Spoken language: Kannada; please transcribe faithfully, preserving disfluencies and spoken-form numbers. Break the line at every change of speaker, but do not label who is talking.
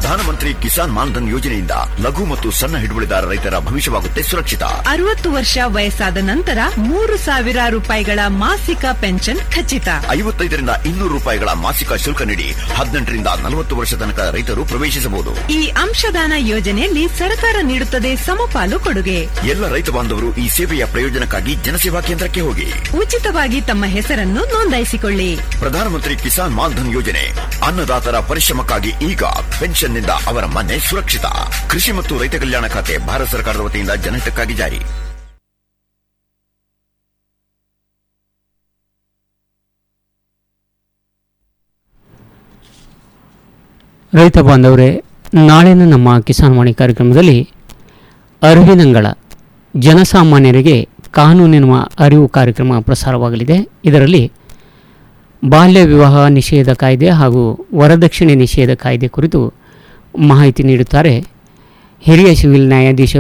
ಪ್ರಧಾನಮಂತ್ರಿ ಕಿಸಾನ್ ಮಾನ್ಧನ್ ಯೋಜನೆಯಿಂದ ಲಘು ಮತ್ತು ಸಣ್ಣ ಹಿಡುವಳಿದಾರ ರೈತರ ಭವಿಷ್ಯವಾಗುತ್ತೆ ಸುರಕ್ಷಿತ.
ಅರವತ್ತು ವರ್ಷ ವಯಸ್ಸಾದ ನಂತರ ಮೂರು ಸಾವಿರ ರೂಪಾಯಿಗಳ ಮಾಸಿಕ ಪೆನ್ಷನ್ ಖಚಿತ.
ಐವತ್ತೈದರಿಂದ ಇನ್ನೂರು ರೂಪಾಯಿಗಳ ಮಾಸಿಕ ಶುಲ್ಕ ನೀಡಿ ಹದಿನೆಂಟರಿಂದ ನಲವತ್ತು ವರ್ಷ ತನಕ ರೈತರು ಪ್ರವೇಶಿಸಬಹುದು.
ಈ ಅಂಶದಾನ ಯೋಜನೆಯಲ್ಲಿ ಸರ್ಕಾರ ನೀಡುತ್ತದೆ ಸಮಪಾಲು ಕೊಡುಗೆ.
ಎಲ್ಲ ರೈತ ಬಾಂಧವರು ಈ ಸೇವೆಯ ಪ್ರಯೋಜನಕ್ಕಾಗಿ ಜನಸೇವಾ ಕೇಂದ್ರಕ್ಕೆ ಹೋಗಿ
ಉಚಿತವಾಗಿ ತಮ್ಮ ಹೆಸರನ್ನು ನೋಂದಾಯಿಸಿಕೊಳ್ಳಿ.
ಪ್ರಧಾನಮಂತ್ರಿ ಕಿಸಾನ್ ಮಾನ್ಧನ್ ಯೋಜನೆ ಅನ್ನದಾತರ ಪರಿಶ್ರಮಕ್ಕಾಗಿ ಈಗ ಪೆನ್ಷನ್ನಿಂದ ಅವರ ಮನೆ ಸುರಕ್ಷಿತ. ಕೃಷಿ ಮತ್ತು ರೈತ ಕಲ್ಯಾಣ ಖಾತೆ ಭಾರತ ಸರ್ಕಾರದ ವತಿಯಿಂದ ಜನಹಿತಕ್ಕಾಗಿ ಜಾರಿ.
ರೈತ ಬಾಂಧವರೇ, ನಾಳಿನ ನಮ್ಮ ಕಿಸಾನ್ ವಾಣಿ ಕಾರ್ಯಕ್ರಮದಲ್ಲಿ ಅರಿವಿನಂಗಳ ಜನಸಾಮಾನ್ಯರಿಗೆ ಕಾನೂನಿನ ಅರಿವು ಕಾರ್ಯಕ್ರಮ ಪ್ರಸಾರವಾಗಲಿದೆ. ಇದರಲ್ಲಿ ಬಾಲ್ಯ ವಿವಾಹ ನಿಷೇಧ ಕಾಯ್ದೆ ಹಾಗೂ ವರದಕ್ಷಿಣೆ ನಿಷೇಧ ಕಾಯ್ದೆ ಕುರಿತು ಮಾಹಿತಿ ನೀಡುತ್ತಾರೆ ಹಿರಿಯ ಸಿವಿಲ್ ನ್ಯಾಯಾಧೀಶರು